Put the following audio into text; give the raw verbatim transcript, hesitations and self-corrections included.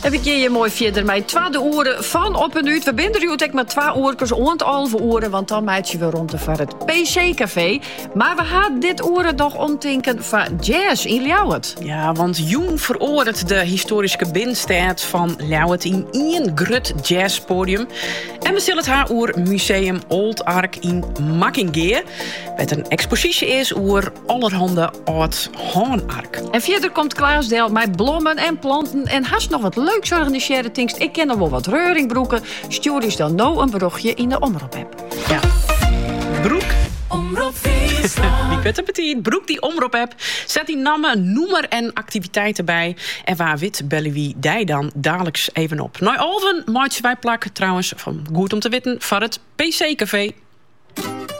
En we gaan je mooi verder met twee uren van op een uur. We binden er ook met twee uurtjes rond halve uren, want dan maak je weer rond voor het P C-café. Maar we gaan dit uren nog omtinken van jazz in Ljouwert. Ja, want Jong veroordeelt de historische binnenstad van Ljouwert in één grut jazzpodium. En we zullen het haar oer Museum Old Ark in Makkingeer. Met een expositie is oer allerhande oud haanark. En verder komt Klaasdeel met bloemen en planten en haast nog wat leuks organiseerde things. Ik ken nog wel wat reuringbroeken. Stuur is dan nou een berichtje in de Omroep-app. Ja. Broek. Omroep Friesland. Wie kunt het Broek die Omroep-app. Zet die namen, noemer en activiteiten bij. En waar wit bellen wie die dan dadelijks even op. Nou, Alven maatje wij plakken trouwens van goed om te weten van het P C-café.